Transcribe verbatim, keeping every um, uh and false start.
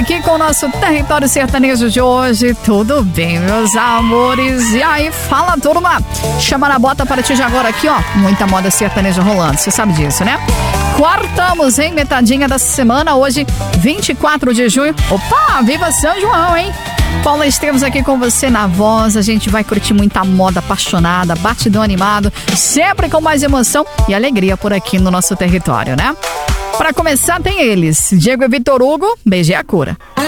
aqui com o nosso Território Sertanejo de hoje. Tudo bem, meus amores? E aí, fala, turma. Chama na bota para ti de agora aqui, ó. Muita moda sertaneja rolando, você sabe disso, né? Quartamos, hein? Metadinha da semana, hoje, vinte e quatro de junho. Opa, viva São João, hein? Paula Esteves aqui com você na voz. A gente vai curtir muita moda apaixonada, batidão animado, sempre com mais emoção e alegria por aqui no nosso território, né? Para começar, tem eles, Diego e Vitor Hugo, Beijei a Cura.